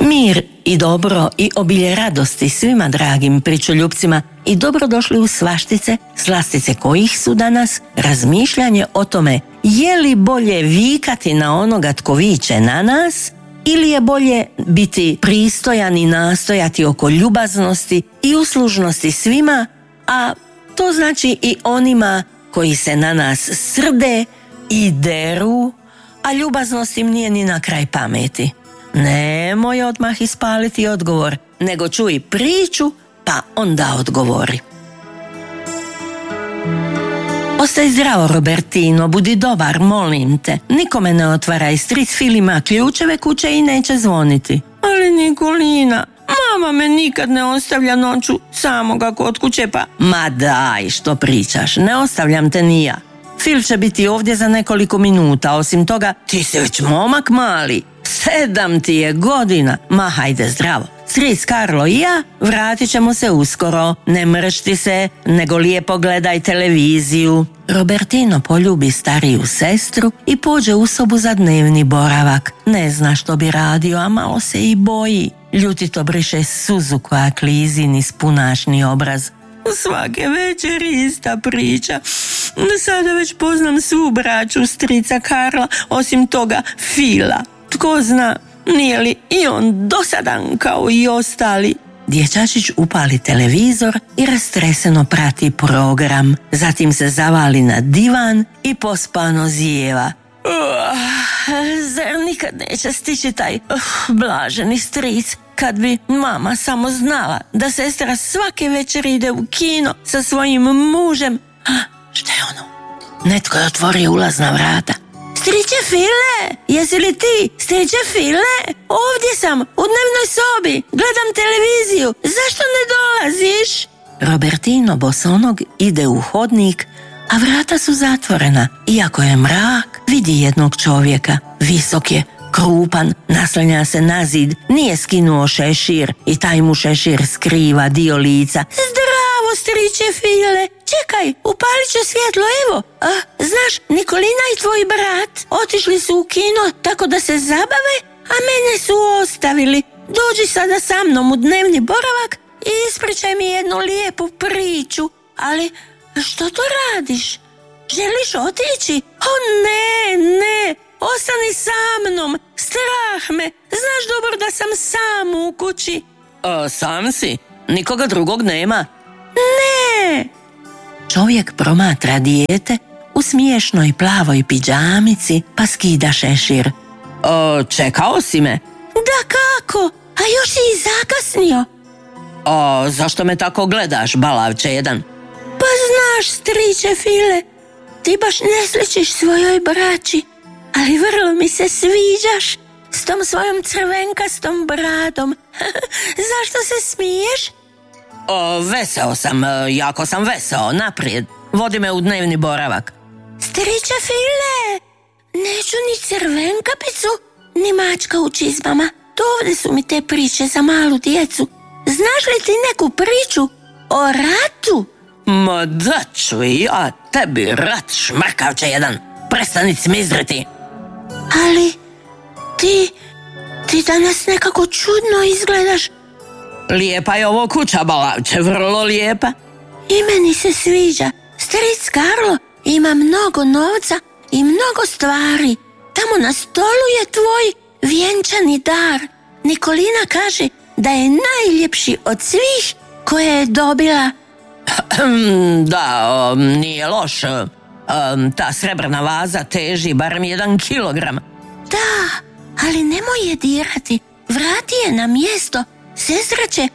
Mir i dobro i obilje radosti svima dragim pričoljupcima i dobrodošli u Svaštice, slastice kojih su danas razmišljanje o tome je li bolje vikati na onoga tko viče na nas ili je bolje biti pristojan i nastojati oko ljubaznosti i uslužnosti svima, a to znači i onima koji se na nas srde i deru, a ljubaznost im nije ni na kraj pameti. Nemoj odmah ispaliti odgovor, nego čuj priču, pa onda odgovori. Ostaj zdravo, Robertino, budi dobar, molim te. Nikome ne otvaraj, stric Fil ima ključeve kuće i neće zvoniti. Ali Nikolina, mama me nikad ne ostavlja noću samoga kod kuće, pa... Ma daj, što pričaš, ne ostavljam te ni ja. Fil će biti ovdje za nekoliko minuta, osim toga, ti si već momak mali. 7 ti je godina. Ma hajde zdravo. Stric Carlo i ja vratit ćemo se uskoro. Ne mršti se, nego lijepo gledaj televiziju. Robertino poljubi stariju sestru i pođe u sobu za dnevni boravak. Ne zna što bi radio, a malo se i boji. Ljutito briše suzu koja klizi niz punašni obraz. Svake večeri ista priča. Sada već poznam svu braću strica Karla, osim toga Fila. Tko zna, nije li i on dosadan kao i ostali? Dječačić upali televizor i rastreseno prati program. Zatim se zavali na divan i pospano zijeva. Zar nikad neće stići taj blaženi stric? Kad bi mama samo znala da sestra svake večeri ide u kino sa svojim mužem. Šta je ono? Netko je otvorio ulazna vrata. Striče File, jesi li ti? Striče File, ovdje sam, u dnevnoj sobi, gledam televiziju, zašto ne dolaziš? Robertino bosonog ide u hodnik, a vrata su zatvorena. Iako je mrak, vidi jednog čovjeka. Visok je, krupan, naslanja se na zid, nije skinuo šešir i taj mu šešir skriva dio lica. Zdravo, striče File, čekaj, upalit ću svjetlo, evo. Znaš, Nikolina i tvoj brat otišli su u kino tako da se zabave, a mene su ostavili. Dođi sada sa mnom u dnevni boravak i ispričaj mi jednu lijepu priču. Ali što to radiš? Želiš otići? Ne, ostani sa mnom, strah me, znaš dobro da sam sam u kući. Sam si? Nikoga drugog nema? Ne. Čovjek promatra dijete u smiješnoj plavoj pidžamici pa skida šešir. Čekao si me? Da kako, a još si i zakasnio. Zašto me tako gledaš, balavče jedan? Pa znaš, striče File, ti baš ne sličiš svojoj braći, ali vrlo mi se sviđaš s tom svojom crvenkastom bradom. Zašto se smiješ? Veseo sam, jako sam veseo, naprijed. Vodi me u dnevni boravak. Striče File, neću ni crvenkapicu, ni mačka u čizmama. Dovde su mi te priče za malu djecu. Znaš li ti neku priču o ratu? Ma da ću ja tebi rat, šmrkavče jedan. Prestani cmizdriti. Ali ti danas nekako čudno izgledaš. Lijepa je ovo kuća, balavče, vrlo lijepa. I meni se sviđa. Stric Carlo ima mnogo novca i mnogo stvari. Tamo na stolu je tvoj vjenčani dar. Nikolina kaže da je najljepši od svih koje je dobila. Da, nije loš. Ta srebrna vaza teži barem 1 kilogram. Da, ali nemoj je dirati. Vrati je na mjesto. Sestra će...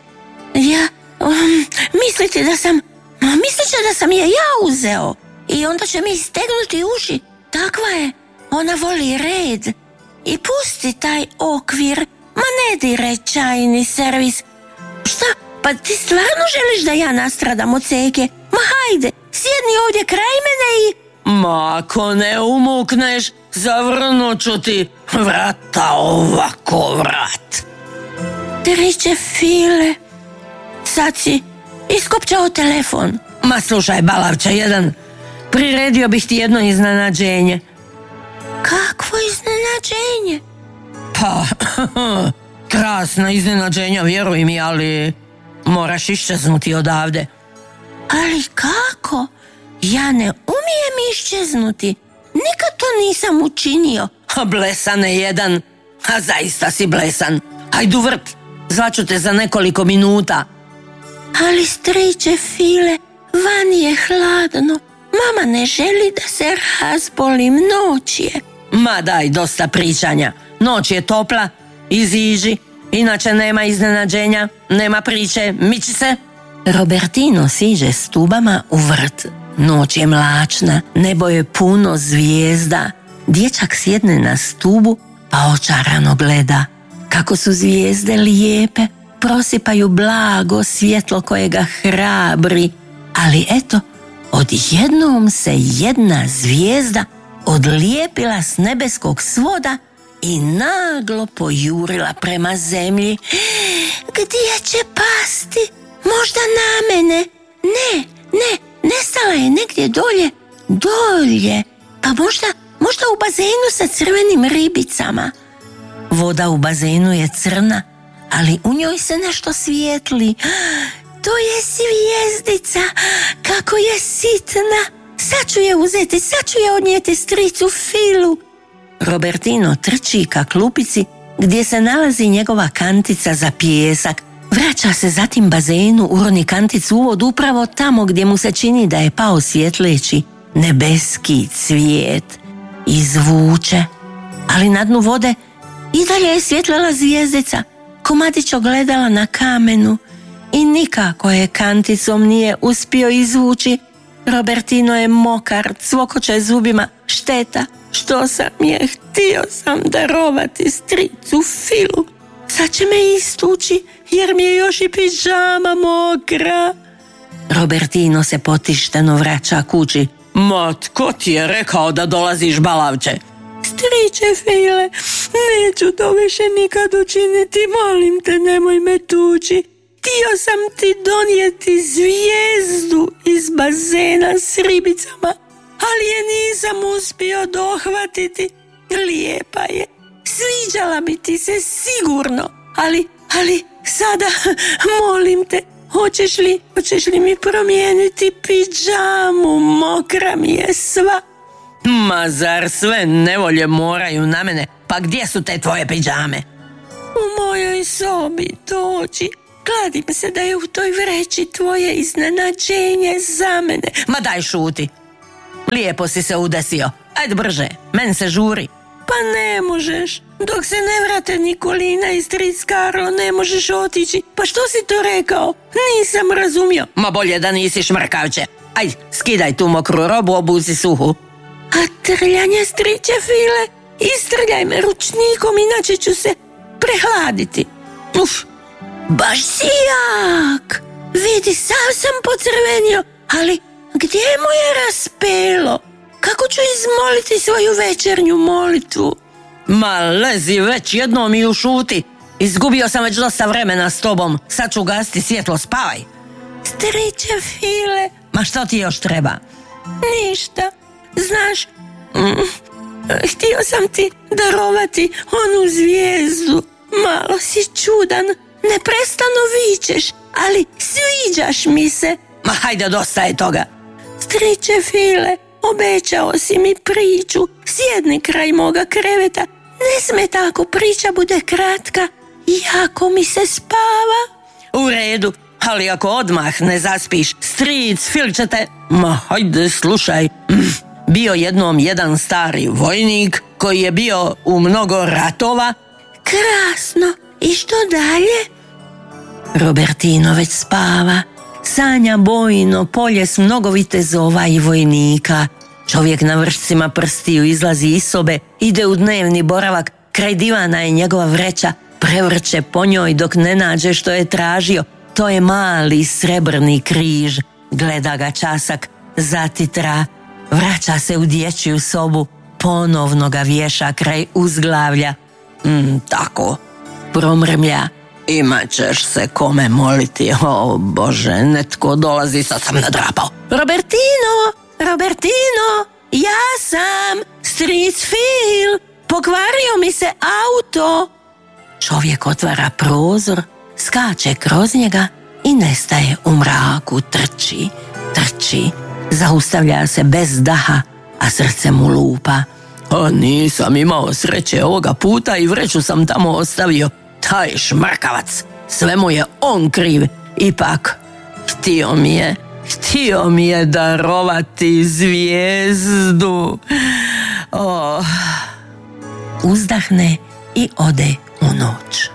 Mislit će da sam je ja uzeo. I onda će mi stegnuti uši. Takva je. Ona voli red. I pusti taj okvir. Ma ne diraj čajni servis. Šta? Pa ti stvarno želiš da ja nastradam od seke? Ma hajde, sjedni ovdje kraj mene i... Ma ako ne umukneš, zavrnut ću ti vrata ovako vrat. Striče File, sad si iskopčao telefon. Ma slušaj, balavče jedan, priredio bih ti jedno iznenađenje. Kakvo iznenađenje? Pa, krasna iznenađenja, vjeruj mi, ali moraš iščeznuti odavde. Ali kako? Ja ne umijem iščeznuti. Nikad to nisam učinio. Blesane jedan. A zaista si blesan. Hajdu vrt, zvaću te za nekoliko minuta. Ali striče File, van je hladno. Mama ne želi da se razbolim, noć je. Ma daj, dosta pričanja. Noć je topla, iziđi. Inače nema iznenađenja, nema priče, miči se. Robertino siđe stubama u vrt. Noć je mlačna, nebo je puno zvijezda. Dječak sjedne na stubu pa očarano gleda. Kako su zvijezde lijepe, prosipaju blago svjetlo koje ga hrabri. Ali eto, odjednom se jedna zvijezda odlijepila s nebeskog svoda i naglo pojurila prema zemlji. Gdje će pasti? Možda na mene? Ne, nestala je negdje dolje. Pa možda u bazenu sa crvenim ribicama. Voda u bazenu je crna, ali u njoj se nešto svijetli. To je zvijezdica, kako je sitna. Sad ću je uzeti, sad ću je odnijeti stricu Filu. Robertino trči ka klupici gdje se nalazi njegova kantica za pijesak. Vraća se zatim bazenu, uroni kanticu u vodu upravo tamo gdje mu se čini da je pao svjetleći nebeski cvijet. Izvuče, ali na dnu vode i dalje je svjetlila zvijezdica, komadić ogledala na kamenu i nikako je kanticom nije uspio izvući. Robertino je mokar, cvokoče zubima. Šteta što sam htio sam darovati stricu Filu. Sad će me istući jer mi je još i pidžama mokra. Robertino se potišteno vraća kući. Ma, tko ti je rekao da dolaziš, balavče? Striče File, neću to više nikad učiniti, molim te, nemoj me tući. Htio sam ti donijeti zvijezdu iz bazena s ribicama, ali je nisam uspio dohvatiti. Lijepa je, sviđala bi ti se sigurno, ali sada, molim te, hoćeš li mi promijeniti pidžamu, mokra mi je sva. Ma zar sve nevolje moraju na mene, pa gdje su te tvoje pidžame? U mojoj sobi, dođi. Kladim se da je u toj vreći tvoje iznenađenje za mene. Ma daj šuti. Lijepo si se udesio. Ajde brže, meni se žuri. Pa ne možeš. Dok se ne vrate Nikolina i stric Karlo, ne možeš otići. Pa što si to rekao? Nisam razumio. Ma bolje da nisi šmrkavče. Ajde, skidaj tu mokru robu, obuci suhu. A trljanje, striče File? Istrljaj me ručnikom, inače ću se prehladiti. Uf. Baš si jak. Vidi, sam pocrvenio, ali gdje mu je raspelo? Kako ću izmoliti svoju večernju molitvu? Ma lezi već jednom i ušuti. Izgubio sam već dosta vremena s tobom. Sad ću gasiti svjetlo, spavaj. Striče File. Ma što ti još treba? Ništa. Znaš, htio sam ti darovati onu zvijezdu. Malo si čudan. Neprestano vičeš, ali sviđaš mi se. Ma hajde, dosta je toga. Striče File, obećao si mi priču. Sjedni kraj moga kreveta. Ne smeta ako priča bude kratka. Jako mi se spava. U redu, ali ako odmah ne zaspiš, stric Fil će te... Ma hajde, slušaj. Bio jednom jedan stari vojnik koji je bio u mnogo ratova. Krasno. I što dalje? Robertino već spava. Sanja bojno polje s mnogo vitezova i vojnika. Čovjek na vršcima prstiju izlazi iz sobe, ide u dnevni boravak, kraj divana je njegova vreća, prevrće po njoj dok ne nađe što je tražio. To je mali srebrni križ. Gleda ga časak, zatitra, vraća se u dječju sobu, ponovno ga vješa kraj uzglavlja. Tako, promrmlja. Imat ćeš se kome moliti. O Bože, netko dolazi, sad sam nadrapao. Robertino, ja sam stric Fil. Pokvario mi se auto. Čovjek otvara prozor, skače kroz njega i nestaje u mraku, trči, zaustavlja se bez daha, a srce mu lupa. Nisam imao sreće ovoga puta i vreću sam tamo ostavio. Taj šmrkavac, sve mu je on kriv. Ipak, htio mi je darovati zvijezdu. Uzdahne i ode u noć.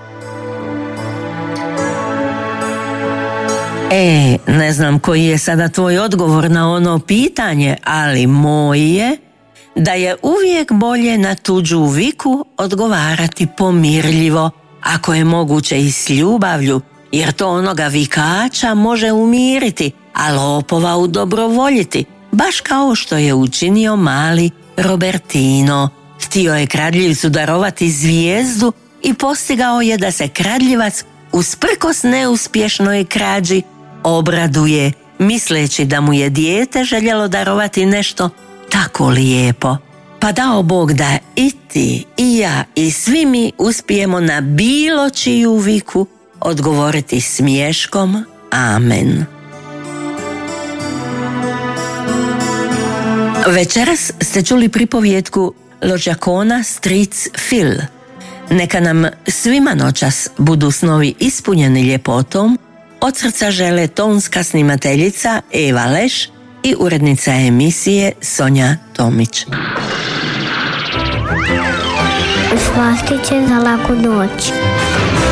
Ne znam koji je sada tvoj odgovor na ono pitanje, ali moj je da je uvijek bolje na tuđu viku odgovarati pomirljivo, ako je moguće i s ljubavlju, jer to onoga vikača može umiriti, a lopova udobrovoljiti, baš kao što je učinio mali Robertino. Htio je kradljivcu darovati zvijezdu i postigao je da se kradljivac usprkos neuspješnoj krađi obraduje, misleći da mu je dijete željelo darovati nešto tako lijepo. Pa dao Bog da i ti, i ja, i svi mi uspijemo na bilo čiju viku odgovoriti smiješkom amen. Večeras ste čuli pripovjetku Lo Giacona stric Phil. Neka nam svima noćas budu snovi ispunjeni ljepotom. Od srca žele tonska snimateljica Eva Leš i urednica emisije Sonja Tomić. Slastiće za laku noć.